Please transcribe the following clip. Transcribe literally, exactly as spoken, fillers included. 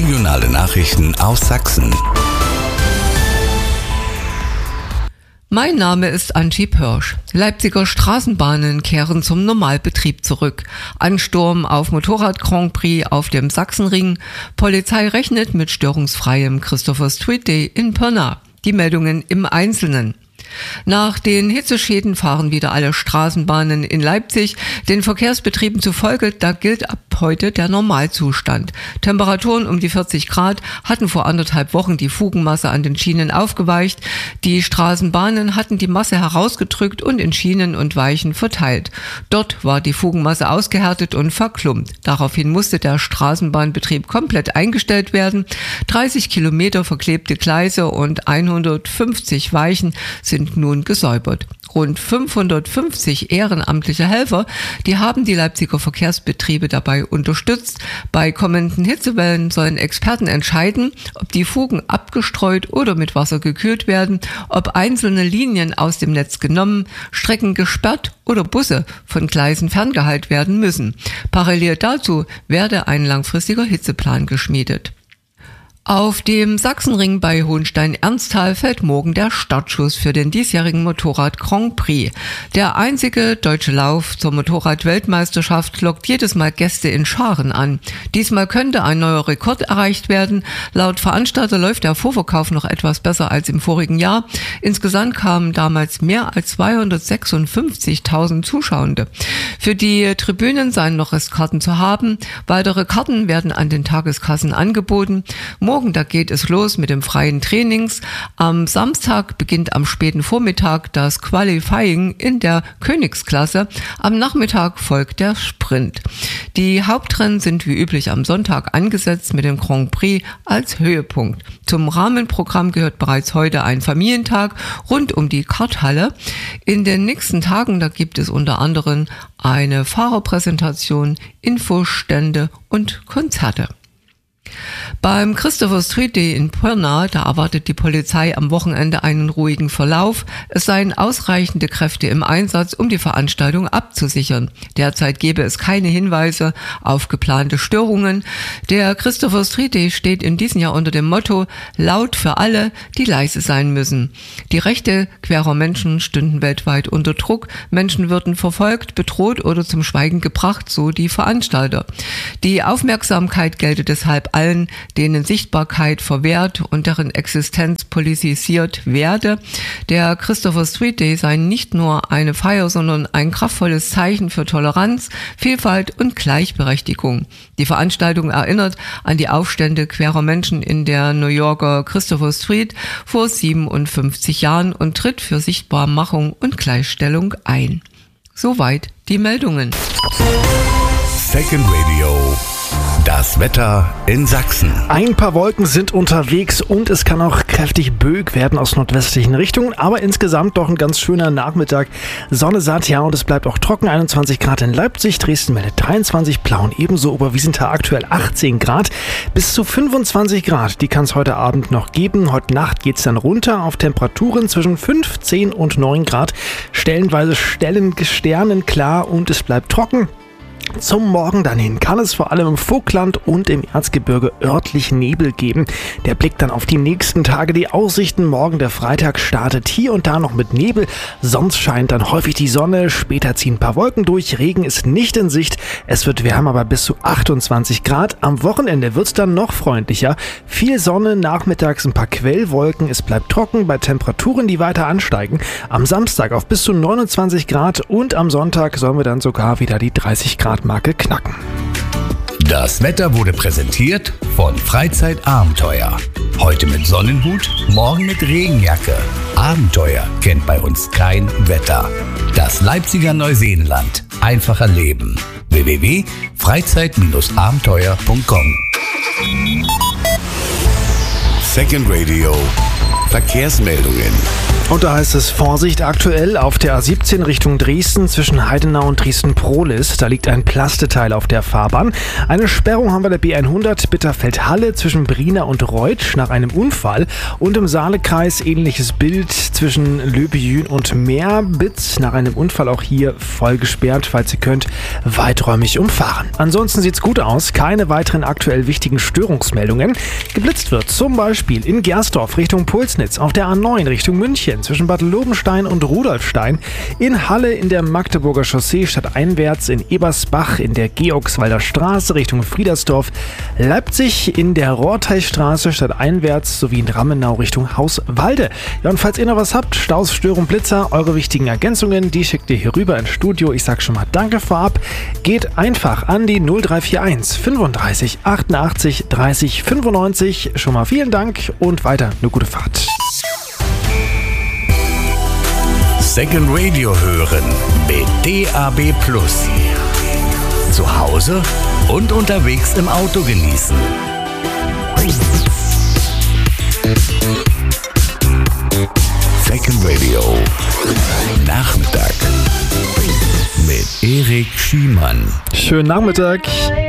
Regionale Nachrichten aus Sachsen. Mein Name ist Antje Pörsch. Leipziger Straßenbahnen kehren zum Normalbetrieb zurück. Ansturm auf Motorrad Grand Prix auf dem Sachsenring. Polizei rechnet mit störungsfreiem Christopher Street Day in Pirna. Die Meldungen im Einzelnen. Nach den Hitzeschäden fahren wieder alle Straßenbahnen in Leipzig. Den Verkehrsbetrieben zufolge, da gilt ab heute der Normalzustand. Temperaturen um die vierzig Grad hatten vor anderthalb Wochen die Fugenmasse an den Schienen aufgeweicht. Die Straßenbahnen hatten die Masse herausgedrückt und in Schienen und Weichen verteilt. Dort war die Fugenmasse ausgehärtet und verklumpt. Daraufhin musste der Straßenbahnbetrieb komplett eingestellt werden. dreißig Kilometer verklebte Gleise und hundertfünfzig Weichen sind nun gesäubert. Rund fünfhundertfünfzig ehrenamtliche Helfer, die haben die Leipziger Verkehrsbetriebe dabei unterstützt. Bei kommenden Hitzewellen sollen Experten entscheiden, ob die Fugen abgestreut oder mit Wasser gekühlt werden, ob einzelne Linien aus dem Netz genommen, Strecken gesperrt oder Busse von Gleisen ferngehalten werden müssen. Parallel dazu werde ein langfristiger Hitzeplan geschmiedet. Auf dem Sachsenring bei Hohenstein-Ernsthal fällt morgen der Startschuss für den diesjährigen Motorrad Grand Prix. Der einzige deutsche Lauf zur Motorrad-Weltmeisterschaft lockt jedes Mal Gäste in Scharen an. Diesmal könnte ein neuer Rekord erreicht werden. Laut Veranstalter läuft der Vorverkauf noch etwas besser als im vorigen Jahr. Insgesamt kamen damals mehr als zweihundertsechsundfünfzigtausend Zuschauende. Für die Tribünen seien noch Restkarten zu haben. Weitere Karten werden an den Tageskassen angeboten. Morgen, da geht es los mit dem freien Trainings. Am Samstag beginnt am späten Vormittag das Qualifying in der Königsklasse. Am Nachmittag folgt der Sprint. Die Hauptrennen sind wie üblich am Sonntag angesetzt mit dem Grand Prix als Höhepunkt. Zum Rahmenprogramm gehört bereits heute ein Familientag rund um die Karthalle. In den nächsten Tagen, da gibt es unter anderem eine Fahrerpräsentation, Infostände und Konzerte. Beim Christopher Street Day in Pirna, da erwartet die Polizei am Wochenende einen ruhigen Verlauf. Es seien ausreichende Kräfte im Einsatz, um die Veranstaltung abzusichern. Derzeit gebe es keine Hinweise auf geplante Störungen. Der Christopher Street Day steht in diesem Jahr unter dem Motto laut für alle, die leise sein müssen. Die Rechte queerer Menschen stünden weltweit unter Druck. Menschen würden verfolgt, bedroht oder zum Schweigen gebracht, so die Veranstalter. Die Aufmerksamkeit gelte deshalb allen, denen Sichtbarkeit verwehrt und deren Existenz politisiert werde. Der Christopher Street Day sei nicht nur eine Feier, sondern ein kraftvolles Zeichen für Toleranz, Vielfalt und Gleichberechtigung. Die Veranstaltung erinnert an die Aufstände queerer Menschen in der New Yorker Christopher Street vor siebenundfünfzig Jahren und tritt für Sichtbarmachung und Gleichstellung ein. Soweit die Meldungen. Second Radio. Das Wetter in Sachsen. Ein paar Wolken sind unterwegs und es kann auch kräftig böig werden aus nordwestlichen Richtungen, aber insgesamt doch ein ganz schöner Nachmittag. Sonne satt, ja, und es bleibt auch trocken. einundzwanzig Grad in Leipzig, Dresden meldet dreiundzwanzig, Plauen ebenso, Oberwiesenthal aktuell achtzehn Grad. Bis zu fünfundzwanzig Grad, die kann es heute Abend noch geben. Heute Nacht geht es dann runter auf Temperaturen zwischen fünf, zehn und neun Grad. Stellenweise Stellen sternenklar und es bleibt trocken. Zum Morgen dann hin kann es vor allem im Vogtland und im Erzgebirge örtlich Nebel geben. Der Blick dann auf die nächsten Tage, die Aussichten. Morgen der Freitag startet hier und da noch mit Nebel. Sonst scheint dann häufig die Sonne. Später ziehen ein paar Wolken durch. Regen ist nicht in Sicht. Es wird wärmer bei bis zu achtundzwanzig Grad. Am Wochenende wird es dann noch freundlicher. Viel Sonne, nachmittags ein paar Quellwolken. Es bleibt trocken bei Temperaturen, die weiter ansteigen. Am Samstag auf bis zu neunundzwanzig Grad und am Sonntag sollen wir dann sogar wieder die dreißig Grad Marke knacken. Das Wetter wurde präsentiert von Freizeitabenteuer. Heute mit Sonnenhut, morgen mit Regenjacke. Abenteuer kennt bei uns kein Wetter. Das Leipziger Neuseenland. Einfacher Leben. w w w punkt freizeit abenteuer punkt com. Second Radio. Verkehrsmeldungen. Und da heißt es Vorsicht aktuell auf der A siebzehn Richtung Dresden zwischen Heidenau und Dresden-Prohlis. Da liegt ein Plasteteil auf der Fahrbahn. Eine Sperrung haben wir der B hundert Bitterfeld-Halle zwischen Brina und Reutsch nach einem Unfall. Und im Saalekreis ähnliches Bild zwischen Löbejün und Meerbitz nach einem Unfall, auch hier voll gesperrt, falls ihr könnt, weiträumig umfahren. Ansonsten sieht's gut aus, keine weiteren aktuell wichtigen Störungsmeldungen. Geblitzt wird zum Beispiel in Gersdorf Richtung Pulsnitz, auf der A neun Richtung München zwischen Bad Lobenstein und Rudolfstein, in Halle in der Magdeburger Chaussee stadteinwärts, in Ebersbach in der Georgswalder Straße Richtung Friedersdorf, Leipzig in der Rohrteichstraße stadteinwärts sowie in Rammenau Richtung Hauswalde. Ja, und falls ihr noch was habt, Staus, Störung, Blitzer, eure wichtigen Ergänzungen, die schickt ihr hier rüber ins Studio. Ich sag schon mal danke vorab. Geht einfach an die null drei vier eins fünfunddreißig achtundachtzig dreißig fünfundneunzig. Schon mal vielen Dank und weiter eine gute Fahrt. Second Radio hören mit D A B Plus. Zu Hause und unterwegs im Auto genießen. Second Radio Nachmittag mit Erik Schiemann. Schönen Nachmittag.